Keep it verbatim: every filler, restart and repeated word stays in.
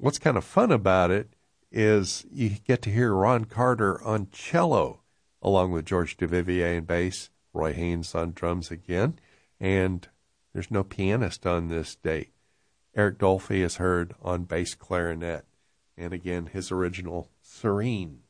what's kind of fun about it is you get to hear Ron Carter on cello, along with George Duvivier on bass, Roy Haynes on drums again, and there's no pianist on this date. Eric Dolphy is heard on bass clarinet, and again, his original Serene.